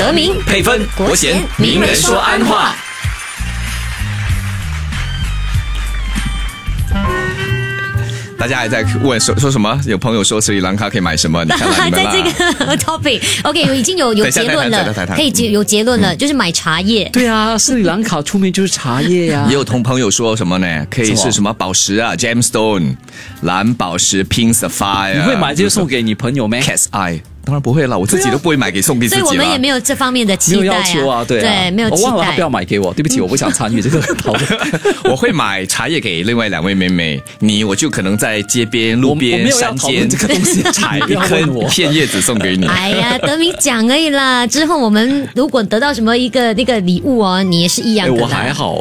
德明、 佩芬、国贤，名人说安话。大家还在问说什么？有朋友说斯里兰卡可以买什么？你看还在这个 topic，OK， 已经有结论了，可以有结论了，就是买茶叶。 对啊，斯里兰卡出名就是茶叶呀。 也有同朋友说什么呢？可以是什么宝石啊 ，gemstone， 蓝宝石 ，pink sapphire。 你会买这个送给你朋友吗 ？Cat's eye。当然不会了，我自己都不会买给送给自己了。 所以我们也没有这方面的期待没有要求啊，对啊， 对，没有期待。 我忘了他不要买给我，对不起，我不想参与这个讨论。 我会买茶叶给另外2位妹妹，我就可能在街边、路边、山间这个东西采一颗片叶子送给你。 哎呀，德明讲而已啦。之后我们如果得到什么那个礼物哦，你也是一样的。 我还好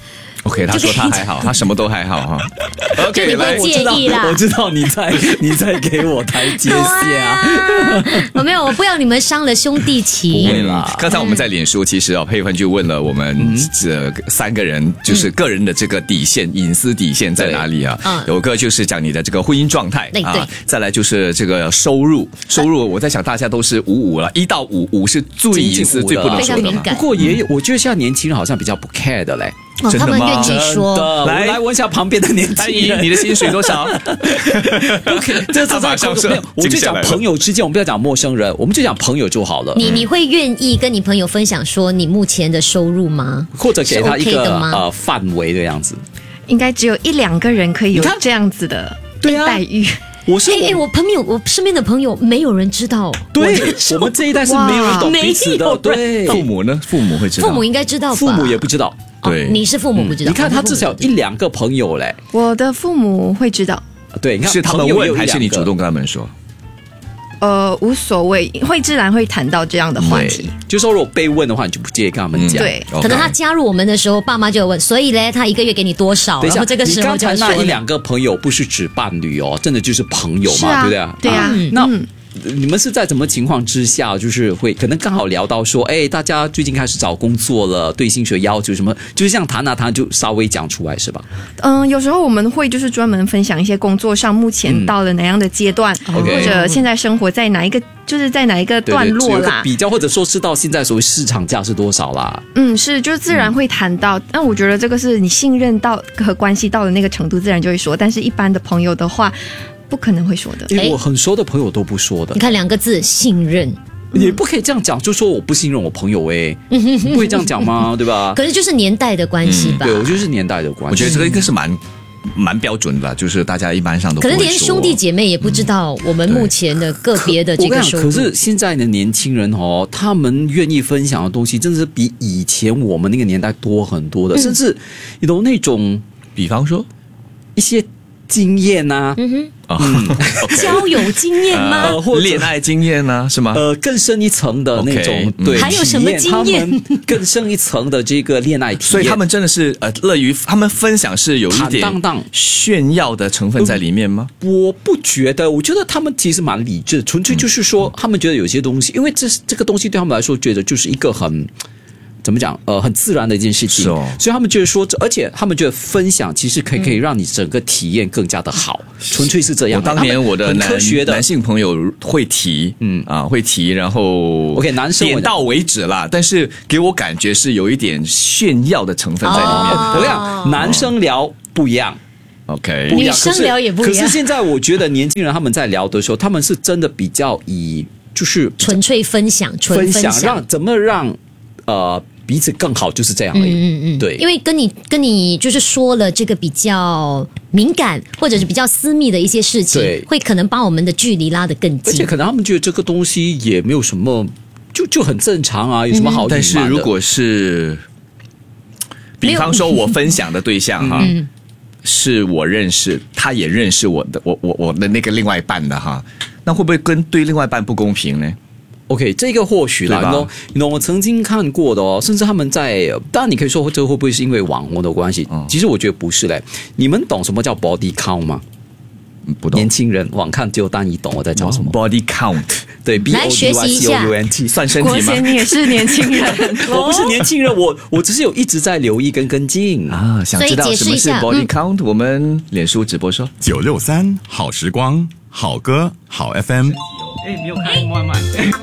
OK， 他说他还好，他什么都还好哈。OK， 你不介意啦？ 我知道你在给我台阶下。 我没有，我不要你们伤了兄弟情。 不会啦。 刚才我们在脸书，其实佩芬就问了我们这3个人，就是个人的这个底线、隐私底线在哪里啊？有个就是讲你的这个婚姻状态啊，再来就是这个收入，我在想大家都是55了，1到5是最隐私、最不能说的嘛。 不过也有，我觉得现在年轻人好像比较不 care 的嘞。 他们愿意说， 来问一下旁边的年轻人， 你的薪水多少？ 这马上说，我就讲朋友之间，我们不要讲陌生人，我们就讲朋友就好了。 你会愿意跟你朋友分享说你目前的收入吗？ 或者给他一个范围的样子？ 应该只有1-2个人可以有这样子的待遇。 我身边的朋友没有人知道。 对，我们这一代是没有人懂彼此的。对， 父母呢？父母会知道。 父母应该知道吧？ 父母也不知道。 对， 你是父母不知道。 你看他至少有1-2个朋友嘞。 我的父母会知道。 对，你看是他们问还是你主动跟他们说？ 无所谓，会自然会谈到这样的话题。 就说如果被问的话，你就不介意跟他们讲。 对， 可能他加入我们的时候，爸妈就有问，所以呢，他1个月给你多少？然后这个时候就你刚才那1-2个朋友不是指伴侣哦，真的就是朋友嘛，对不对？ 对啊， 那。你们是在什么情况之下，就是会可能刚好聊到说，大家最近开始找工作了，对薪水要求什么，就是这样谈就稍微讲出来是吧？ 有时候我们会就是专门分享一些工作上目前到了哪样的阶段，或者现在生活在哪一个段落啦， 比较或者说是到现在所谓市场价是多少啦？ 是就是自然会谈到，但我觉得这个是你信任到和关系到了那个程度，自然就会说。但是一般的朋友的话，不可能会说的。 我很熟的朋友都不说的。 你看2个字，信任。 也不可以这样讲，就说我不信任我朋友不会这样讲吗？对吧？ 可是就是年代的关系吧。 对，我觉得是年代的关系。 我觉得这个应该是蛮标准的，就是大家一般上都不会说。 可能连兄弟姐妹也不知道我们目前的个别的这个收入。 可是现在的年轻人他们愿意分享的东西，真的是比以前我们那个年代多很多的，甚至有那种， 比方说一些经验啊， 交友经验吗？ 或恋爱经验啊，是吗？ 更深一层的那种，对， 还有什么经验？ 他们更深一层的这个恋爱体验， 所以他们真的是乐于他们分享是有一点坦荡炫耀的成分在里面吗？ 我不觉得，我觉得他们其实蛮理智，纯粹就是说，他们觉得有些东西，因为这个东西对他们来说，觉得就是一个很。怎么讲？很自然的一件事情，所以他们觉得说，而且他们觉得分享其实可以让你整个体验更加的好，纯粹是这样。 当年我的男性朋友会提，会提，然后 OK 男生点到为止啦，但是给我感觉是有一点炫耀的成分在里面。 我讲男生聊不一样。 OK， 女生聊也不一样。 可是现在我觉得年轻人他们在聊的时候，他们是真的比较就是纯粹分享， 怎么让彼此更好，就是这样而已。对， 因为跟你就是说了这个比较敏感或者是比较私密的一些事情，会可能把我们的距离拉得更近。 而且可能他们觉得这个东西也没有什么，就很正常啊，有什么好隐瞒的？ 但是如果是，比方说我分享的对象哈，是我认识，他也认识我的那个另外一半的哈，那会不会对另外一半不公平呢 ？OK， 这个或许啦，我曾经看过的甚至他们在，当然你可以说这会不会是因为网红的关系？其实我觉得不是嘞。你们懂什么叫 body count 吗？ 不懂。 年轻人网看就当你懂我在讲什么。 body count， 对 ，BODYCOUNT 算身体吗？ 国贤，你也是年轻人， 我不是年轻人，我只是有一直在留意跟进啊。想知道什么是 body count？我们脸书直播说 963好时光，好歌好 FM。 没有开慢慢。